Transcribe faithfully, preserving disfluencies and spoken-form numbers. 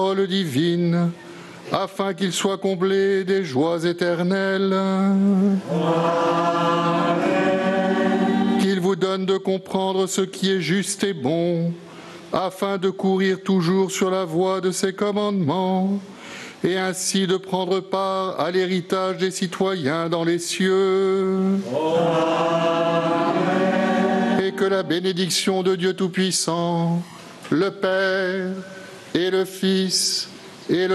parole divine, afin qu'il soit comblé des joies éternelles. Amen. Qu'il vous donne de comprendre ce qui est juste et bon, afin de courir toujours sur la voie de ses commandements, et ainsi de prendre part à l'héritage des citoyens dans les cieux. Amen. Et que la bénédiction de Dieu Tout-Puissant, le Père et le Fils et le